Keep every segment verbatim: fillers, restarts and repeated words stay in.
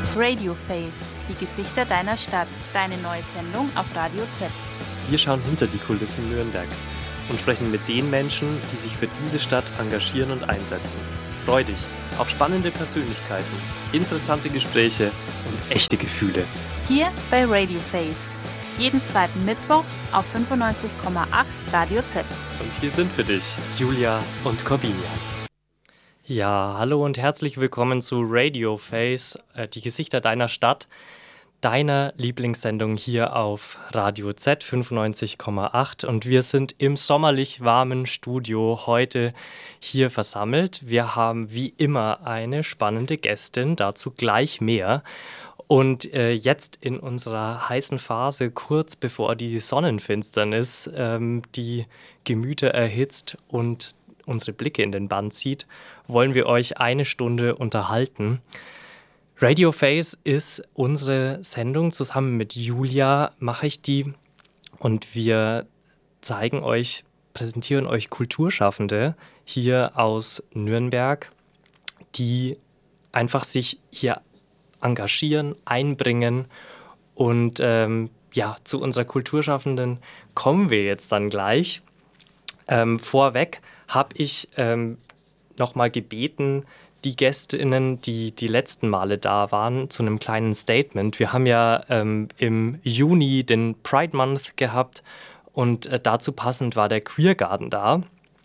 Radio Face, die Gesichter deiner Stadt, deine neue Sendung auf Radio Z. Wir schauen hinter die Kulissen Nürnbergs und sprechen mit den Menschen, die sich für diese Stadt engagieren und einsetzen. Freu dich auf spannende Persönlichkeiten, interessante Gespräche und echte Gefühle. Hier bei Radio Face. Jeden zweiten Mittwoch auf fünfundneunzig Komma acht Radio Z. Und hier sind für dich Julia und Corbinia. Ja, hallo und herzlich willkommen zu Radio Face, äh, die Gesichter deiner Stadt, deiner Lieblingssendung hier auf Radio Z fünfundneunzig Komma acht. Und wir sind im sommerlich warmen Studio heute hier versammelt. Wir haben wie immer eine spannende Gästin, dazu gleich mehr. Und äh, jetzt in unserer heißen Phase, kurz bevor die Sonnenfinsternis ähm, die Gemüter erhitzt und unsere Blicke in den Bann zieht, wollen wir euch eine Stunde unterhalten. Radio Face ist unsere Sendung. Zusammen mit Julia mache ich die und wir zeigen euch, präsentieren euch Kulturschaffende hier aus Nürnberg, die einfach sich hier engagieren, einbringen. Und ähm, ja, zu unserer Kulturschaffenden kommen wir jetzt dann gleich. Ähm, vorweg habe ich ähm, nochmal gebeten, die GästInnen, die die letzten Male da waren, zu einem kleinen Statement. Wir haben ja ähm, im Juni den Pride Month gehabt und äh, dazu passend war der Queer Garden da.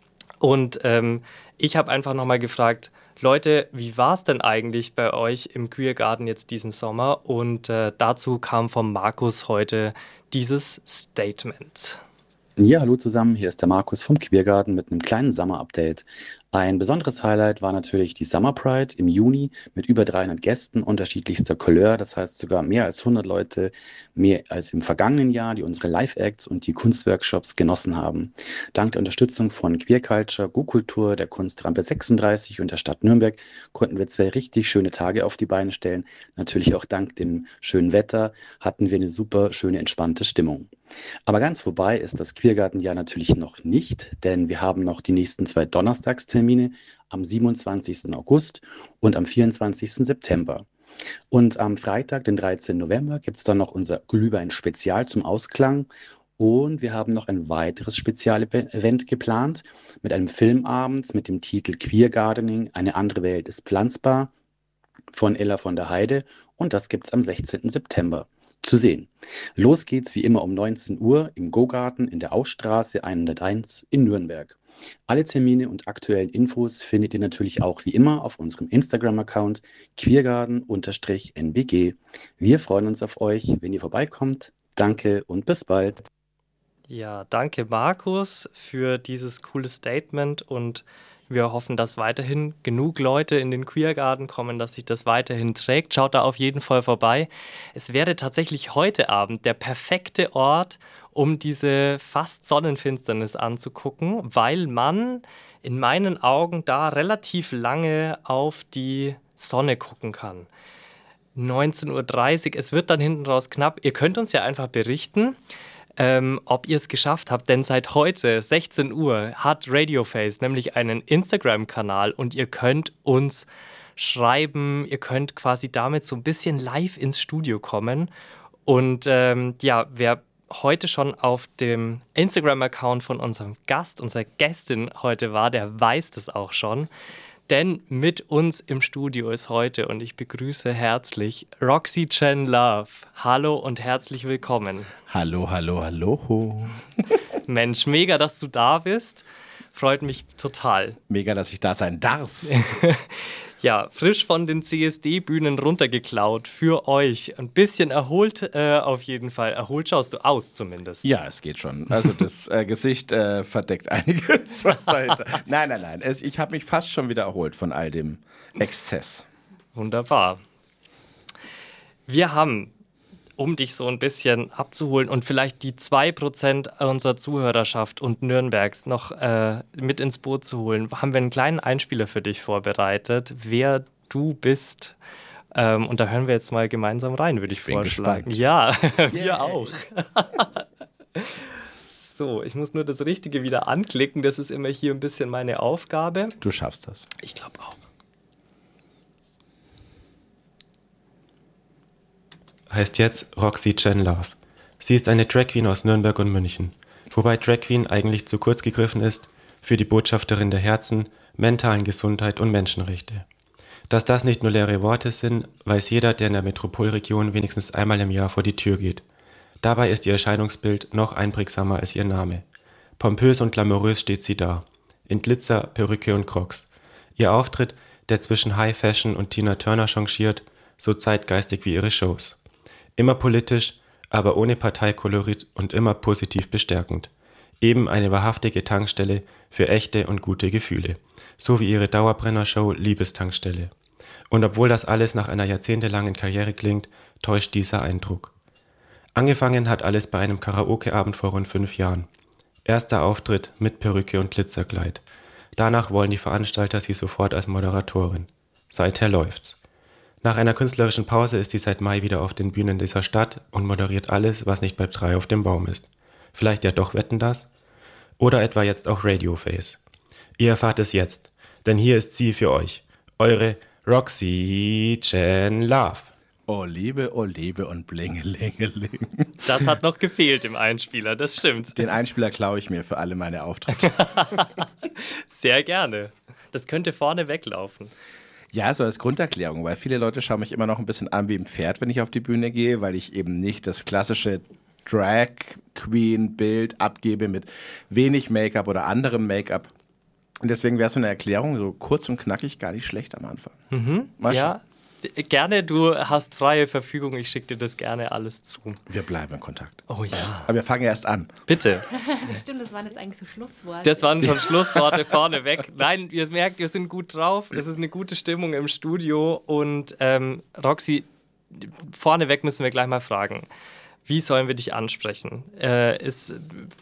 Und ähm, ich habe einfach nochmal gefragt, Leute, wie war es denn eigentlich bei euch im Queer Garden jetzt diesen Sommer? Und äh, dazu kam von Markus heute dieses Statement. Ja, hallo zusammen, hier ist der Markus vom Queer Garden mit einem kleinen Summer-Update. Ein besonderes Highlight war natürlich die Summer Pride im Juni mit über dreihundert Gästen unterschiedlichster Couleur, das heißt sogar mehr als hundert Leute, mehr als im vergangenen Jahr, die unsere Live-Acts und die Kunstworkshops genossen haben. Dank der Unterstützung von Queer Culture, Go-Kultur, der Kunstrampe sechsunddreißig und der Stadt Nürnberg konnten wir zwei richtig schöne Tage auf die Beine stellen. Natürlich auch dank dem schönen Wetter hatten wir eine super schöne, entspannte Stimmung. Aber ganz vorbei ist das Queergarten-Jahr natürlich noch nicht, denn wir haben noch die nächsten zwei Donnerstagstermine am siebenundzwanzigsten August und am vierundzwanzigsten September. Und am Freitag, den dreizehnten November, gibt es dann noch unser Glühwein-Spezial zum Ausklang. Und wir haben noch ein weiteres Spezialevent geplant mit einem Filmabend mit dem Titel Queer Gardening, eine andere Welt ist pflanzbar von Ella von der Heide. Und das gibt es am sechzehnten September. Zu sehen. Los geht's wie immer um neunzehn Uhr im Go-Garten in der Ausstraße hunderteins in Nürnberg. Alle Termine und aktuellen Infos findet ihr natürlich auch wie immer auf unserem Instagram-Account queergarden-N B G. Wir freuen uns auf euch, wenn ihr vorbeikommt. Danke und bis bald. Ja, danke Markus für dieses coole Statement und wir hoffen, dass weiterhin genug Leute in den Queer Garden kommen, dass sich das weiterhin trägt. Schaut da auf jeden Fall vorbei. Es wäre tatsächlich heute Abend der perfekte Ort, um diese fast Sonnenfinsternis anzugucken, weil man in meinen Augen da relativ lange auf die Sonne gucken kann. neunzehn Uhr dreißig, es wird dann hinten raus knapp. Ihr könnt uns ja einfach berichten, Ähm, ob ihr es geschafft habt, denn seit heute, sechzehn Uhr, hat Radio Face nämlich einen Instagram-Kanal und ihr könnt uns schreiben, ihr könnt quasi damit so ein bisschen live ins Studio kommen. Und ähm, ja, wer heute schon auf dem Instagram-Account von unserem Gast, unserer Gästin heute war, der weiß das auch schon. Denn mit uns im Studio ist heute, und ich begrüße herzlich Roxy Chen Love. Hallo und herzlich willkommen. Hallo, hallo, hallo. Mensch, mega, dass du da bist. Freut mich total. Mega, dass ich da sein darf. Ja, frisch von den C S D-Bühnen runtergeklaut für euch. Ein bisschen erholt äh, auf jeden Fall. Erholt schaust du aus zumindest. Ja, es geht schon. Also das äh, Gesicht äh, verdeckt einiges, was dahinter. Nein, nein, nein. Es, ich habe mich fast schon wieder erholt von all dem Exzess. Wunderbar. Wir haben, um dich so ein bisschen abzuholen und vielleicht die zwei Prozent unserer Zuhörerschaft und Nürnbergs noch äh, mit ins Boot zu holen, haben wir einen kleinen Einspieler für dich vorbereitet, wer du bist. Ähm, und da hören wir jetzt mal gemeinsam rein, würde ich, ich bin vorschlagen. Gespannt. Ja, wir yeah. auch. So, ich muss nur das Richtige wieder anklicken. Das ist immer hier ein bisschen meine Aufgabe. Du schaffst das. Ich glaube auch. heißt jetzt Roxy Jen Love. Sie ist eine Drag Queen aus Nürnberg und München. Wobei Drag Queen eigentlich zu kurz gegriffen ist für die Botschafterin der Herzen, mentalen Gesundheit und Menschenrechte. Dass das nicht nur leere Worte sind, weiß jeder, der in der Metropolregion wenigstens einmal im Jahr vor die Tür geht. Dabei ist ihr Erscheinungsbild noch einprägsamer als ihr Name. Pompös und glamourös steht sie da. In Glitzer, Perücke und Crocs. Ihr Auftritt, der zwischen High Fashion und Tina Turner changiert, so zeitgeistig wie ihre Shows. Immer politisch, aber ohne Parteikolorit und immer positiv bestärkend. Eben eine wahrhaftige Tankstelle für echte und gute Gefühle. So wie ihre Dauerbrenner-Show Liebestankstelle. Und obwohl das alles nach einer jahrzehntelangen Karriere klingt, täuscht dieser Eindruck. Angefangen hat alles bei einem Karaoke-Abend vor rund fünf Jahren. Erster Auftritt mit Perücke und Glitzerkleid. Danach wollen die Veranstalter sie sofort als Moderatorin. Seither läuft's. Nach einer künstlerischen Pause ist sie seit Mai wieder auf den Bühnen dieser Stadt und moderiert alles, was nicht bei drei auf dem Baum ist. Vielleicht ja doch Wetten, das? Oder etwa jetzt auch Radio Face. Ihr erfahrt es jetzt, denn hier ist sie für euch. Eure Roxy Jen Love. Oh Liebe, oh Liebe und Blingelingeling. Das hat noch gefehlt im Einspieler, das stimmt. Den Einspieler klaue ich mir für alle meine Auftritte. Sehr gerne. Das könnte vorne weglaufen. Ja, so als Grunderklärung, weil viele Leute schauen mich immer noch ein bisschen an wie ein Pferd, wenn ich auf die Bühne gehe, weil ich eben nicht das klassische Drag-Queen-Bild abgebe mit wenig Make-up oder anderem Make-up. Und deswegen wäre so eine Erklärung so kurz und knackig gar nicht schlecht am Anfang. Mhm, ja, d- gerne, du hast freie Verfügung, ich schicke dir das gerne alles zu. Wir bleiben in Kontakt. Oh ja. Aber wir fangen erst an. Bitte. Das stimmt, das waren jetzt eigentlich so Schlussworte. Das waren schon Schlussworte vorneweg. Nein, ihr merkt, wir sind gut drauf. Es ist eine gute Stimmung im Studio. Und ähm, Roxy, vorneweg müssen wir gleich mal fragen. Wie sollen wir dich ansprechen? Äh, ist,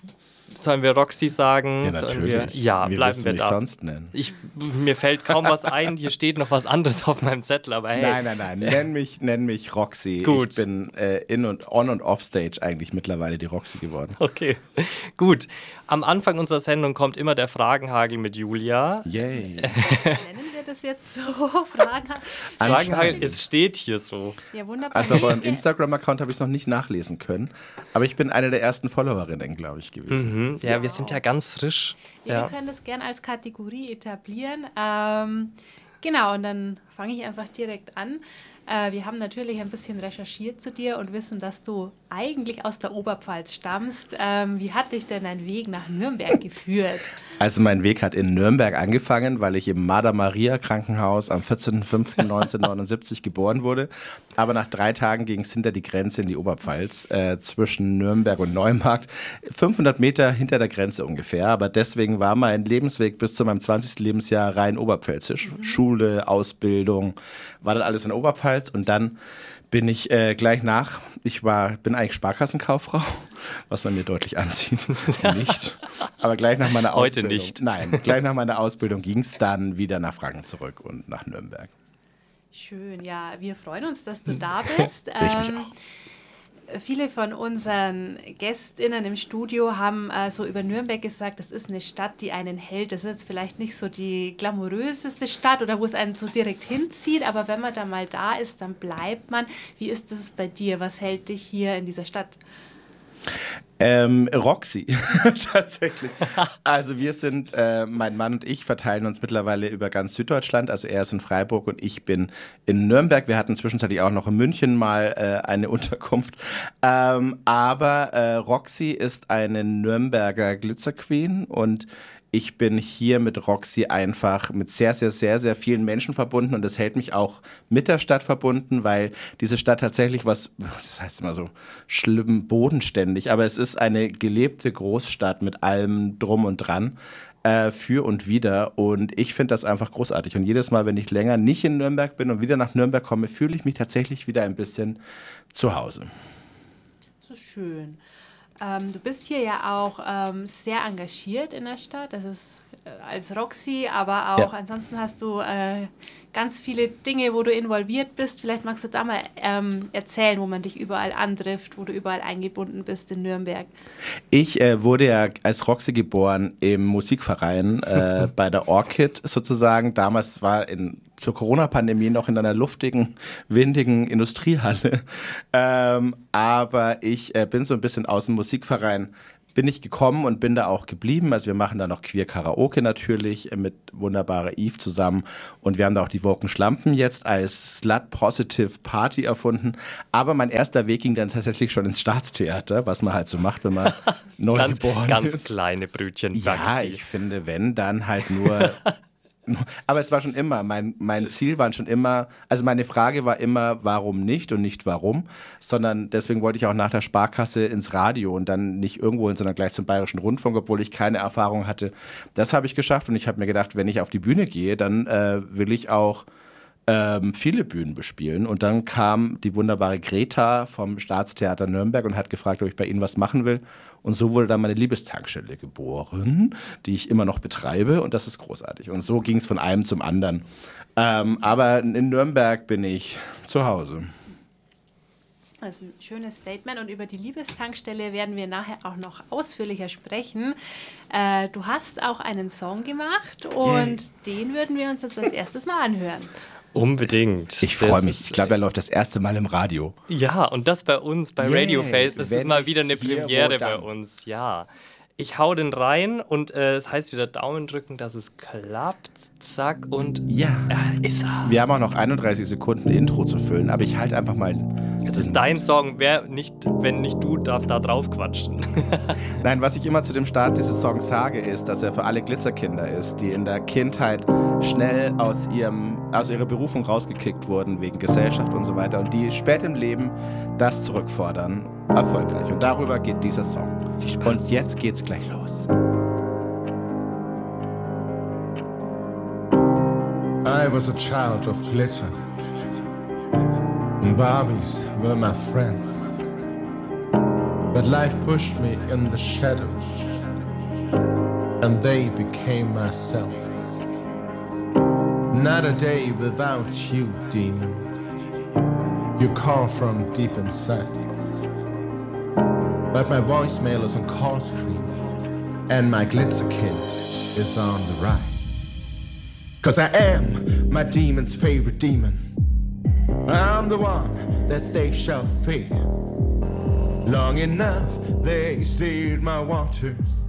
sollen wir Roxy sagen? Ja, sollen wir, natürlich. ja, Wie bleiben willst du wir mich da. sonst nennen? Ich, mir fällt kaum was ein. Hier steht noch was anderes auf meinem Zettel, aber hey. Nein, nein, nein. Nenn mich, nenn mich Roxy. Gut. Ich bin äh, in und on und off Stage eigentlich mittlerweile die Roxy geworden. Okay, gut. Am Anfang unserer Sendung kommt immer der Fragenhagel mit Julia. Yay. Nennen wir das jetzt so? Fragen? Fragenhagel, es steht hier so. Ja, wunderbar. Also auf eurem Instagram-Account habe ich es noch nicht nachlesen können. Aber ich bin eine der ersten Followerinnen, glaube ich, gewesen. Mhm. Ja, wir sind ja ganz frisch. Ja, Ja. wir können das gerne als Kategorie etablieren. Ähm, genau, und dann fange ich einfach direkt an. Äh, wir haben natürlich ein bisschen recherchiert zu dir und wissen, dass du eigentlich aus der Oberpfalz stammst. Ähm, wie hat dich denn dein Weg nach Nürnberg geführt? Also mein Weg hat in Nürnberg angefangen, weil ich im Mater Maria Krankenhaus am vierzehnten fünften neunzehnhundertneunundsiebzig geboren wurde. Aber nach drei Tagen ging es hinter die Grenze in die Oberpfalz, äh, zwischen Nürnberg und Neumarkt. fünfhundert Meter hinter der Grenze ungefähr. Aber deswegen war mein Lebensweg bis zu meinem zwanzigsten Lebensjahr rein oberpfälzisch. Mhm. Schule, Ausbildung, war dann alles in der Oberpfalz. Und dann bin ich äh, gleich nach, ich war, bin eigentlich Sparkassenkauffrau, was man mir deutlich ansieht, nicht. Aber gleich nach meiner Heute Ausbildung. nicht. Nein, gleich nach meiner Ausbildung ging es dann wieder nach Franken zurück und nach Nürnberg. Schön, ja, wir freuen uns, dass du da bist. Ich mich Ähm, auch. Viele von unseren GästInnen im Studio haben äh, so über Nürnberg gesagt, das ist eine Stadt, die einen hält. Das ist jetzt vielleicht nicht so die glamouröseste Stadt oder wo es einen so direkt hinzieht, aber wenn man da mal da ist, dann bleibt man. Wie ist das bei dir? Was hält dich hier in dieser Stadt? Ähm, Roxy, tatsächlich. Also wir sind, äh, mein Mann und ich verteilen uns mittlerweile über ganz Süddeutschland. Also er ist in Freiburg und ich bin in Nürnberg. Wir hatten zwischenzeitlich auch noch in München mal äh, eine Unterkunft. Ähm, aber äh, Roxy ist eine Nürnberger Glitzerqueen und ich bin hier mit Roxy einfach mit sehr, sehr, sehr, sehr vielen Menschen verbunden und das hält mich auch mit der Stadt verbunden, weil diese Stadt tatsächlich was, das heißt immer so schlimm bodenständig, aber es ist eine gelebte Großstadt mit allem drum und dran, äh, für und wider und ich finde das einfach großartig und jedes Mal, wenn ich länger nicht in Nürnberg bin und wieder nach Nürnberg komme, fühle ich mich tatsächlich wieder ein bisschen zu Hause. So schön. Ähm, du bist hier ja auch ähm, sehr engagiert in der Stadt. Das ist als Roxy, aber auch Ja. ansonsten hast du äh, ganz viele Dinge, wo du involviert bist. Vielleicht magst du da mal ähm, erzählen, wo man dich überall antrifft, wo du überall eingebunden bist in Nürnberg. Ich äh, wurde ja als Roxy geboren im Musikverein äh, bei der Orchid sozusagen. Damals war in, zur Corona-Pandemie noch in einer luftigen, windigen Industriehalle. Ähm, aber ich äh, bin so ein bisschen aus dem Musikverein bin ich gekommen und bin da auch geblieben. Also wir machen da noch Queer Karaoke natürlich mit wunderbarer Eve zusammen und wir haben da auch die Woken Schlampen jetzt als Slut-Positive Party erfunden. Aber mein erster Weg ging dann tatsächlich schon ins Staatstheater, was man halt so macht, wenn man neu ganz, geboren ganz ist. kleine Brötchen. Ja, ich finde, wenn, dann halt nur... Aber es war schon immer, mein, mein Ziel war schon immer, also meine Frage war immer, warum nicht und nicht warum, sondern deswegen wollte ich auch nach der Sparkasse ins Radio und dann nicht irgendwo hin, sondern gleich zum Bayerischen Rundfunk, obwohl ich keine Erfahrung hatte. Das habe ich geschafft und ich habe mir gedacht, wenn ich auf die Bühne gehe, dann äh, will ich auch ähm, viele Bühnen bespielen. Und dann kam die wunderbare Greta vom Staatstheater Nürnberg und hat gefragt, ob ich bei ihnen was machen will. Und so wurde dann meine Liebestankstelle geboren, die ich immer noch betreibe und das ist großartig. Und so ging es von einem zum anderen. Ähm, aber in Nürnberg bin ich zu Hause. Das ist ein schönes Statement und über die Liebestankstelle werden wir nachher auch noch ausführlicher sprechen. Äh, du hast auch einen Song gemacht und yeah. den würden wir uns jetzt als erstes mal anhören. Unbedingt. Ich freue mich. Ich glaube, er läuft das erste Mal im Radio. Ja, und das bei uns, bei yeah, Radio Face, ist es mal wieder eine hier, Premiere bei uns. Ja. Ich hau den rein und äh, es heißt wieder Daumen drücken, dass es klappt. Zack und ja, äh, ist er. Wir haben auch noch einunddreißig Sekunden Intro zu füllen, aber ich halte einfach mal... Es ist dein Song, wer nicht, wenn nicht du, darf da drauf quatschen. Nein, was ich immer zu dem Start dieses Songs sage, ist, dass er für alle Glitzerkinder ist, die in der Kindheit schnell aus, ihrem, aus ihrer Berufung rausgekickt wurden, wegen Gesellschaft und so weiter, und die spät im Leben das zurückfordern, erfolgreich. Und darüber geht dieser Song. Viel Spaß. Und jetzt geht's gleich los. I was a child of glitter, and Barbies were my friends. But life pushed me in the shadows, and they became myself. Not a day without you, demon. You call from deep inside. But my voicemail is on call screen, and my glitzer kid is on the rise. Cause I am my demon's favorite demon. I'm the one that they shall fear. Long enough they steered my waters,